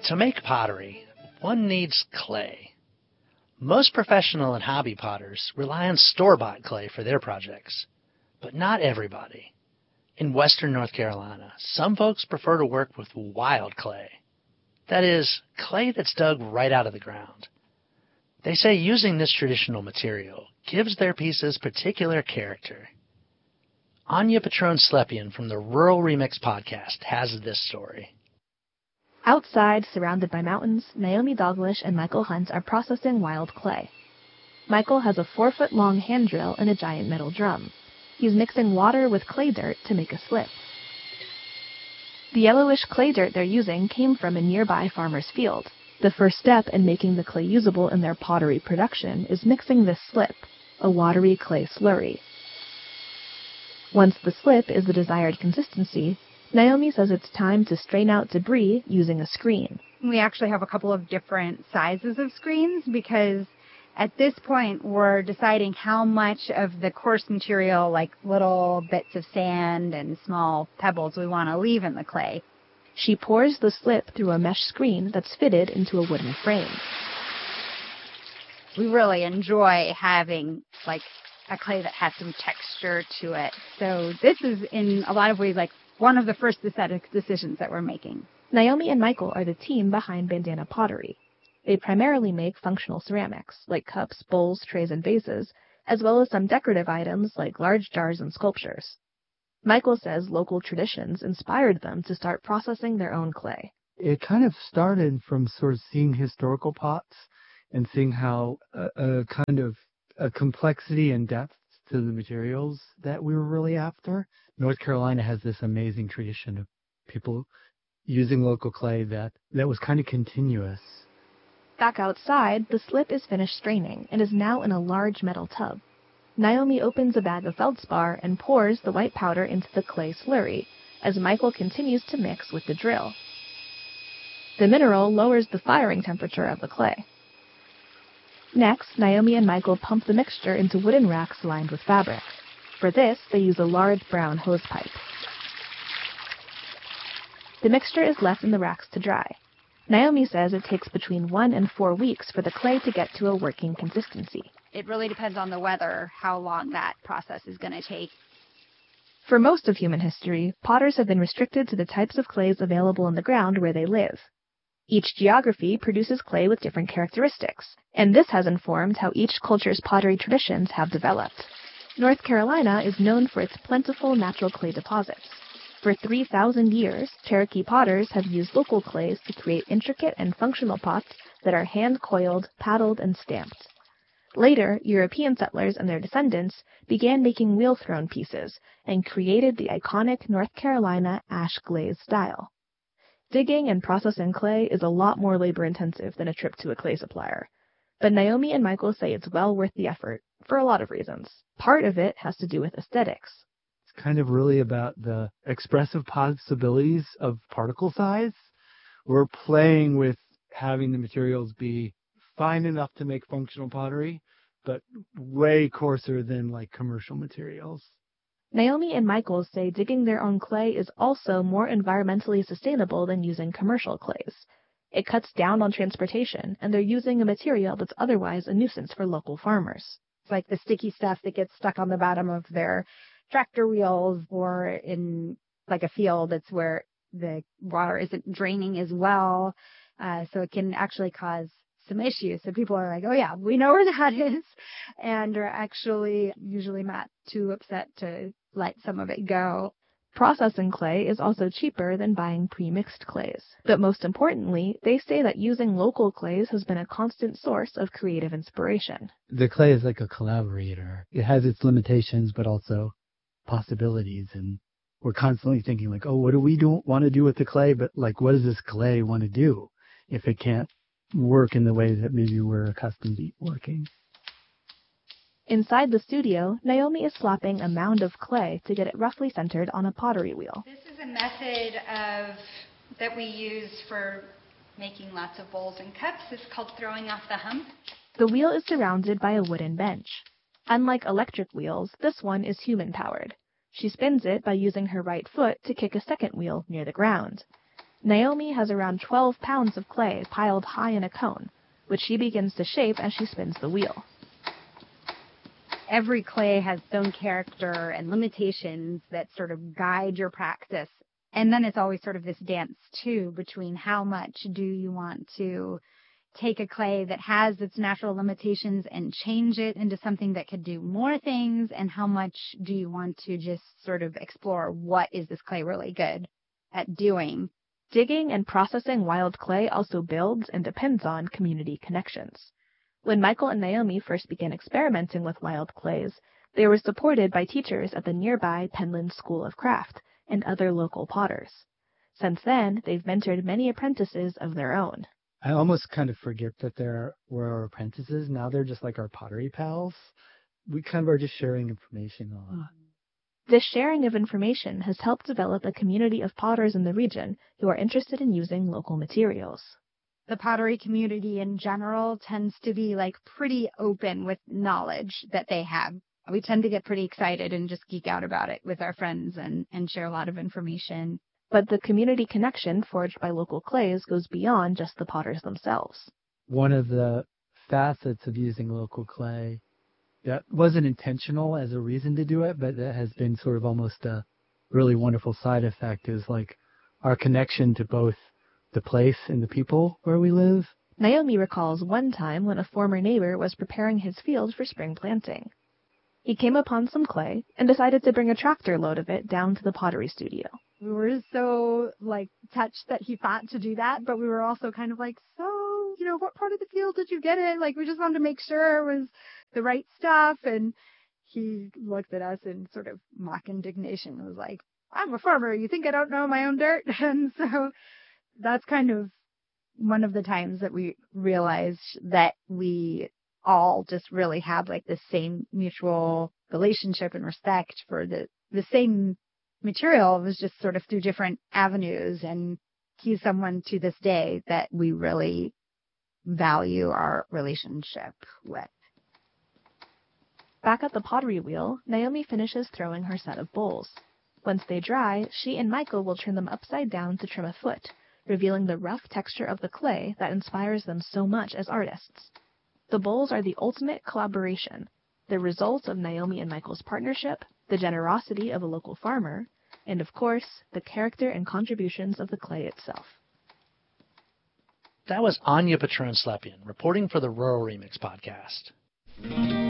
To make pottery, one needs clay. Most professional and hobby potters rely on store-bought clay for their projects, but not everybody. In western North Carolina, some folks prefer to work with wild clay. That is, clay that's dug right out of the ground. They say using this traditional material gives their pieces particular character. Anya Patron-Slepian from the Rural Remix podcast has this story. Outside, surrounded by mountains, Naomi Dalglish and Michael Hunt are processing wild clay. Michael has a 4-foot-long hand drill and a giant metal drum. He's mixing water with clay dirt to make a slip. The yellowish clay dirt they're using came from a nearby farmer's field. The first step in making the clay usable in their pottery production is mixing this slip, a watery clay slurry. Once the slip is the desired consistency, Naomi says it's time to strain out debris using a screen. We actually have a couple of different sizes of screens because at this point we're deciding how much of the coarse material, like little bits of sand and small pebbles, we want to leave in the clay. She pours the slip through a mesh screen that's fitted into a wooden frame. We really enjoy having a clay that has some texture to it. So this is in a lot of ways one of the first aesthetic decisions that we're making. Naomi and Michael are the team behind Bandana Pottery. They primarily make functional ceramics, like cups, bowls, trays, and vases, as well as some decorative items like large jars and sculptures. Michael says local traditions inspired them to start processing their own clay. It kind of started from sort of seeing historical pots and seeing how a kind of a complexity and depth to the materials that we were really after. North Carolina has this amazing tradition of people using local clay that was kind of continuous. Back outside, the slip is finished straining and is now in a large metal tub. Naomi opens a bag of feldspar and pours the white powder into the clay slurry as Michael continues to mix with the drill. The mineral lowers the firing temperature of the clay. Next, Naomi and Michael pump the mixture into wooden racks lined with fabric. For this, they use a large brown hose pipe. The mixture is left in the racks to dry. Naomi says it takes between 1 and 4 weeks for the clay to get to a working consistency. It really depends on the weather, how long that process is going to take. For most of human history, potters have been restricted to the types of clays available in the ground where they live. Each geography produces clay with different characteristics, and this has informed how each culture's pottery traditions have developed. North Carolina is known for its plentiful natural clay deposits. For 3,000 years, Cherokee potters have used local clays to create intricate and functional pots that are hand-coiled, paddled, and stamped. Later, European settlers and their descendants began making wheel-thrown pieces and created the iconic North Carolina ash glaze style. Digging and processing clay is a lot more labor-intensive than a trip to a clay supplier, but Naomi and Michael say it's well worth the effort for a lot of reasons. Part of it has to do with aesthetics. It's kind of really about the expressive possibilities of particle size. We're playing with having the materials be fine enough to make functional pottery, but way coarser than commercial materials. Naomi and Michael say digging their own clay is also more environmentally sustainable than using commercial clays. It cuts down on transportation, and they're using a material that's otherwise a nuisance for local farmers. It's like the sticky stuff that gets stuck on the bottom of their tractor wheels, or in a field, it's where the water isn't draining as well, so it can actually cause some issues. So people are like, oh yeah, we know where that is, and are actually usually not too upset to let some of it go. Processing clay is also cheaper than buying pre-mixed clays. But most importantly, they say that using local clays has been a constant source of creative inspiration. The clay is like a collaborator. It has its limitations, but also possibilities. And we're constantly thinking oh, what do we want to do with the clay? But what does this clay want to do if it can't work in the way that maybe we're accustomed to working? Inside the studio, Naomi is slapping a mound of clay to get it roughly centered on a pottery wheel. This is a method that we use for making lots of bowls and cups. It's called throwing off the hump. The wheel is surrounded by a wooden bench. Unlike electric wheels, this one is human-powered. She spins it by using her right foot to kick a second wheel near the ground. Naomi has around 12 pounds of clay piled high in a cone, which she begins to shape as she spins the wheel. Every clay has its own character and limitations that sort of guide your practice. And then it's always sort of this dance, too, between how much do you want to take a clay that has its natural limitations and change it into something that could do more things, and how much do you want to just sort of explore what is this clay really good at doing. Digging and processing wild clay also builds and depends on community connections. When Michael and Naomi first began experimenting with wild clays, they were supported by teachers at the nearby Penland School of Craft and other local potters. Since then, they've mentored many apprentices of their own. I almost kind of forget that there were our apprentices. Now they're just like our pottery pals. We kind of are just sharing information a lot. This sharing of information has helped develop a community of potters in the region who are interested in using local materials. The pottery community in general tends to be like pretty open with knowledge that they have. We tend to get pretty excited and just geek out about it with our friends and share a lot of information. But the community connection forged by local clays goes beyond just the potters themselves. One of the facets of using local clay that wasn't intentional as a reason to do it, but that has been sort of almost a really wonderful side effect is like our connection to both the place and the people where we live. Naomi recalls one time when a former neighbor was preparing his field for spring planting. He came upon some clay and decided to bring a tractor load of it down to the pottery studio. We were so, touched that he thought to do that, but we were also kind of like, so, what part of the field did you get in? We just wanted to make sure it was the right stuff. And he looked at us in sort of mock indignation and was like, I'm a farmer. You think I don't know my own dirt? And so that's kind of one of the times that we realized that we all just really have the same mutual relationship and respect for the same material. It was just sort of through different avenues, and he's someone to this day that we really value our relationship with. Back at the pottery wheel, Naomi finishes throwing her set of bowls. Once they dry, she and Michael will turn them upside down to trim a foot, revealing the rough texture of the clay that inspires them so much as artists. The bowls are the ultimate collaboration, the result of Naomi and Michael's partnership, the generosity of a local farmer, and of course, the character and contributions of the clay itself. That was Anya Patron-Slepian reporting for the Rural Remix podcast.